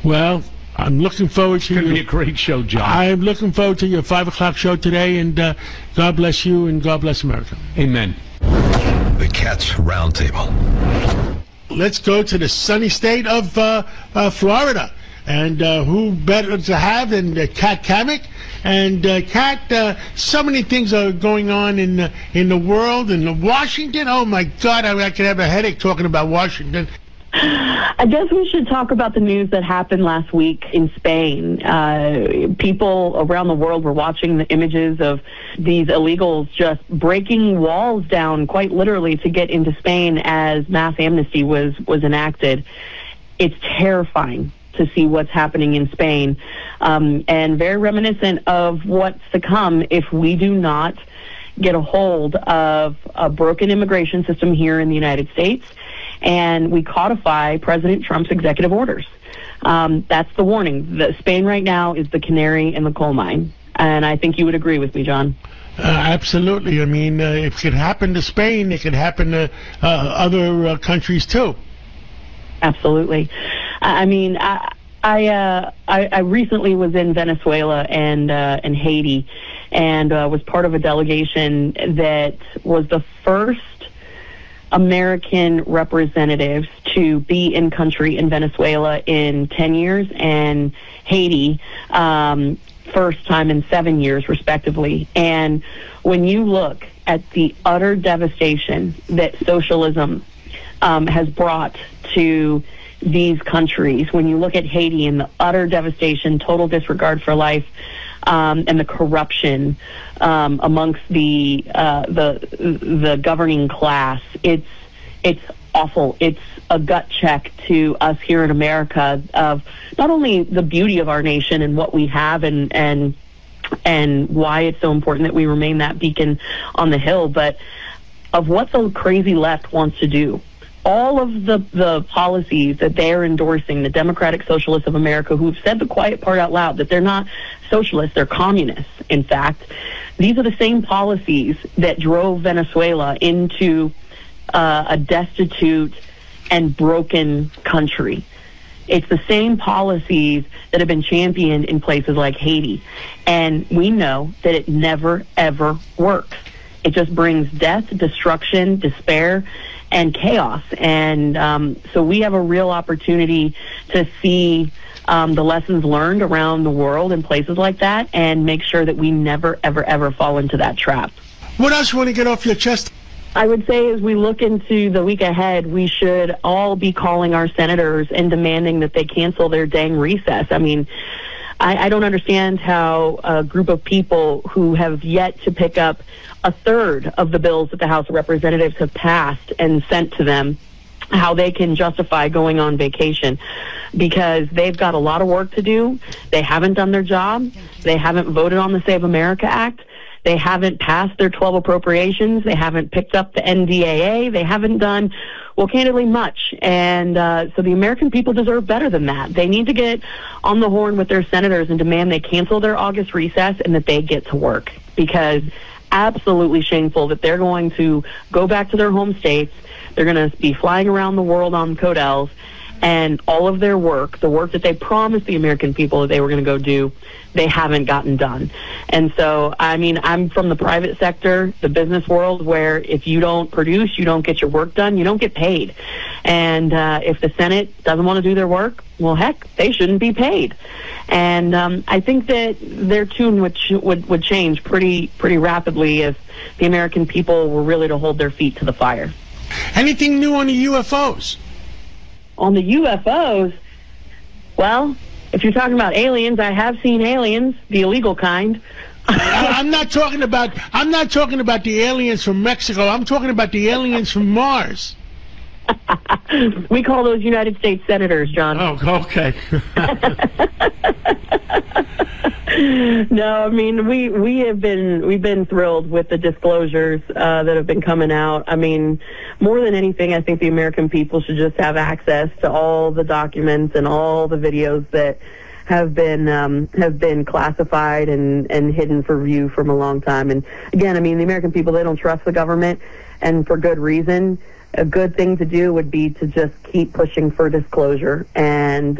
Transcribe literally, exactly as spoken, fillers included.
Well, I'm looking forward to It's going to you. be a great show, John. I'm looking forward to your five o'clock show today, and uh, God bless you and God bless America. Amen. The Cats Roundtable. Let's go to the sunny state of uh, uh, Florida. And uh, who better to have than uh, Kat Kamek? And uh, Kat, uh, so many things are going on in uh, in the world. In Washington, oh my God, I, I could have a headache talking about Washington. I guess we should talk about the news that happened last week in Spain. Uh, people around the world were watching the images of these illegals just breaking walls down, quite literally, to get into Spain as mass amnesty was, was enacted. It's terrifying to see what's happening in Spain, um, and very reminiscent of what's to come if we do not get a hold of a broken immigration system here in the United States and we codify President Trump's executive orders. Um, that's the warning. The, Spain right now is the canary in the coal mine, and I think you would agree with me, John. Uh, absolutely. I mean, uh, if it could happen to Spain, it could happen to uh, other uh, countries too. Absolutely. I mean, I I, uh, I I recently was in Venezuela and uh, and Haiti, and uh, was part of a delegation that was the first American representatives to be in country in Venezuela in ten years, and Haiti um, first time in seven years, respectively. And when you look at the utter devastation that socialism um, has brought to these countries, when you look at Haiti and the utter devastation, total disregard for life, um, and the corruption um, amongst the uh, the the governing class, it's it's awful. It's a gut check to us here in America of not only the beauty of our nation and what we have, and and and why it's so important that we remain that beacon on the hill, but of what the crazy left wants to do. All of the, the policies that they're endorsing, the Democratic Socialists of America, who've said the quiet part out loud, that they're not socialists, they're communists, in fact. These are the same policies that drove Venezuela into uh, a destitute and broken country. It's the same policies that have been championed in places like Haiti. And we know that it never, ever works. It just brings death, destruction, despair, and chaos. And um, so we have a real opportunity to see um, the lessons learned around the world in places like that and make sure that we never, ever, ever fall into that trap. What else you want to get off your chest? I would say as we look into the week ahead, we should all be calling our senators and demanding that they cancel their dang recess. I mean, I, I don't understand how a group of people who have yet to pick up a third of the bills that the House of Representatives have passed and sent to them, how they can justify going on vacation, because they've got a lot of work to do. They haven't done their job. They haven't voted on the Save America Act. They haven't passed their twelve appropriations. They haven't picked up the N D A A. They haven't done, well, candidly, much. And uh, so the American people deserve better than that. They need to get on the horn with their senators and demand they cancel their August recess and that they get to work, because absolutely shameful that they're going to go back to their home states. They're going to be flying around the world on Codels, and all of their work, the work that they promised the American people that they were going to go do, they haven't gotten done. And so, I mean, I'm from the private sector, the business world, where if you don't produce, you don't get your work done, you don't get paid. And uh, if the Senate doesn't want to do their work, well, heck, they shouldn't be paid. And um, I think that their tune would, would would change pretty pretty rapidly if the American people were really to hold their feet to the fire. Anything new on the U F Os? On the U F Os, well, if you're talking about aliens, I have seen aliens, the illegal kind. I'm not talking about I'm not talking about the aliens from Mexico. I'm talking about the aliens from Mars. We call those United States senators, John. Oh, okay. No, I mean, we we have been we've been thrilled with the disclosures uh, that have been coming out. I mean, more than anything, I think the American people should just have access to all the documents and all the videos that have been um, have been classified and, and hidden for view from a long time. And again, I mean, the American people, they don't trust the government, and for good reason. A good thing to do would be to just keep pushing for disclosure and